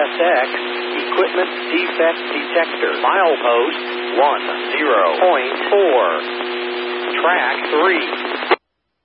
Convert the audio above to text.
CSX Equipment Defect Detector. Milepost 10.4. Track 3.